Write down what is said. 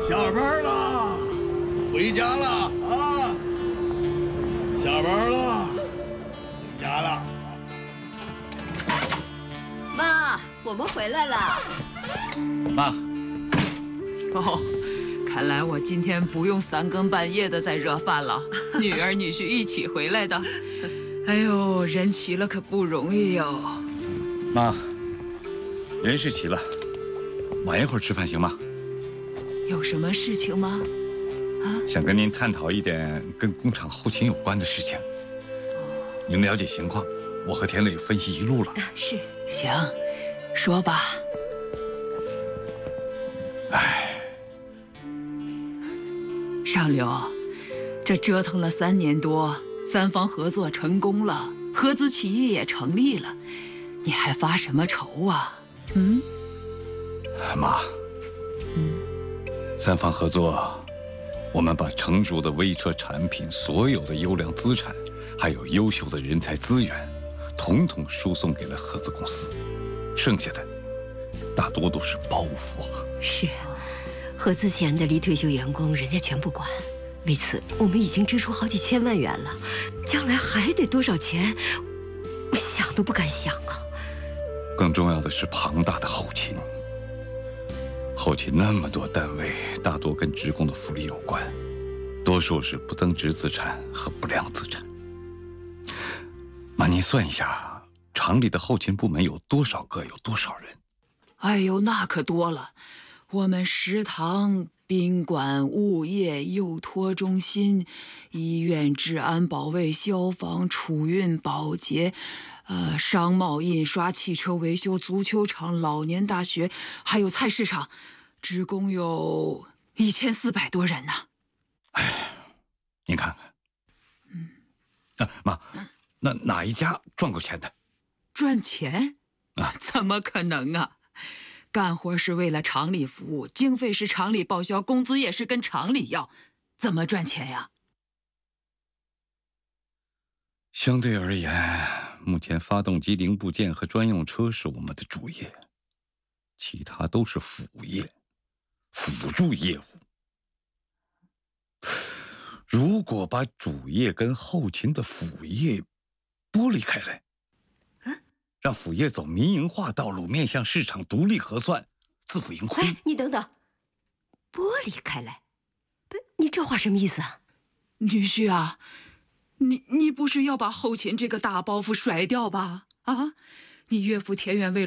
下班了，回家了啊！下班了，回家了。 妈，我们回来了。 妈。 哦，看来我今天不用3更半夜的在热饭了，女儿女婿一起回来的。哎呦，人齐了可不容易哟。 妈，人是齐了，晚一会儿吃饭行吗？ 有什么事情吗？ 想跟您探讨一点跟工厂后勤有关的事情。您了解情况，我和田磊分析一路了。 是， 行，说吧。上流，这折腾了3年多，3方合作成功了，合资企业也成立了，你还发什么愁啊？ 妈，3方合作，我们把成熟的微车产品、所有的优良资产，还有优秀的人才资源，统统输送给了合资公司，剩下的大多都是包袱啊。 是，合资前的离退休员工，人家全不管。为此，我们已经支出好几千万元了，将来还得多少钱，我想都不敢想啊。 更重要的是庞大的后勤。后勤那么多单位，大多跟职工的福利有关，多数是不增值资产和不良资产。妈，您算一下，厂里的后勤部门有多少个，有多少人？ 哎呦，那可多了。我们食堂、宾馆、物业、幼托中心、医院、治安保卫、消防、储运、保洁，商贸、印刷、汽车维修、足球场、老年大学，还有菜市场，职工有1400多人呢。 哎，您看看，妈，那哪一家赚过钱的？ 赚钱？怎么可能啊！干活是为了厂里服务，经费是厂里报销，工资也是跟厂里要，怎么赚钱呀？ 相对而言，目前发动机零部件和专用车是我们的主业，其他都是辅业、辅助业务。如果把主业跟后勤的辅业剥离开来，让辅业走民营化道路，面向市场独立核算，自负盈亏。 哎，你等等，剥离开来，不，你这话什么意思啊？ 女婿啊，你不是要把后勤这个大包袱甩掉吧？啊，你岳父田远为